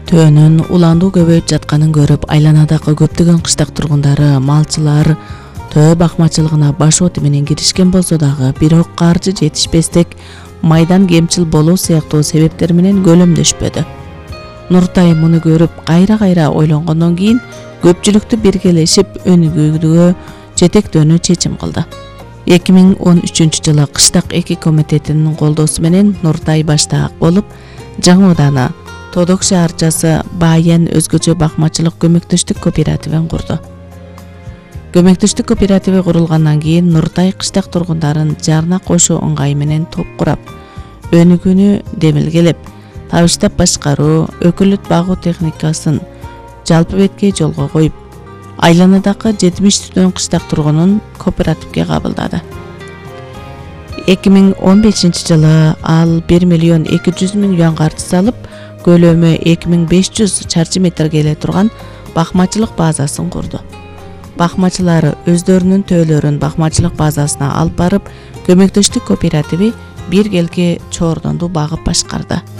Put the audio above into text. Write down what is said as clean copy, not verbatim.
Төөнүн уландуу көбөйүп жатканын көрүп, айланадагы көптөгөн кыштак тургундары, малчылар төө бакмачылыгына баш оты менен киришкен болсо дагы, бирок каржы жетишпестик, майдан кемчил болуу сыяктуу себептер менен көлөмдөшпөдү. Нуртай муну көрүп, кайра ойлонгондон кийин көпчүлүктү биргелешип өнүгүүгө жетектөөнү чечим кылды. 2013 жылы кыштак эки комитетинин колдоосу менен Нуртай баштаак болуп, жаңы Тодок шаарчасы Баян өзгөчө бакмачылык көмөктөштүк кооперативин курду. Көмөктөштүк кооперативи курулгандан кийин Нуртай кыштак тургундарын жарна кошуу ыңгайы менен топ курап, өнүгүүнү демилгелеп, табыштап башкаруу, өкүлөт багуу техникасын жалпы бетке жолго коюп, айланадагы 70 кыштак тургунун кооперативге кабылдады. 2015 жылы ал 1 миллион 200 миң юан каржы салып, көлөмү 2500 чарчы метр келе турган бакмачылык базасын курду. Бакмачылар өздөрүнүн төөлөрүн бакмачылык базасына алып барып, көмөктөштүк кооперативи бир келки чоордонду багып башкарды.